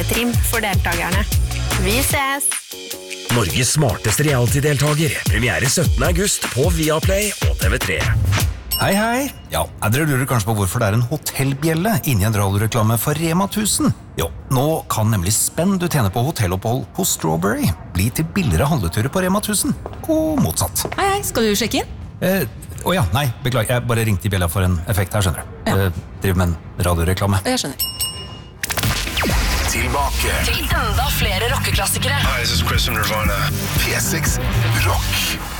trim for deltakerne. Vi ses! Norges smarteste reality-deltager. Premiere 17. august på Viaplay og TV3. Hei, hei. Ja, dere lurer kanskje på hvorfor det en hotellbjelle inni en radioreklame for Rema 1000. Jo, nå kan nemlig spenn du tjener på hotellopphold hos Strawberry bli til billigere handleturer på Rema 1000, og motsatt. Hei, skal du sjekke inn? Ja, nei, beklager, jeg bare ringte i bjella for en effekt her, skjønner du. Ja. Driver med en radioreklame. Jeg skjønner. Tilbake til enda flere rockeklassikere. Hi, this is Chris from Nirvana. P6 Rock.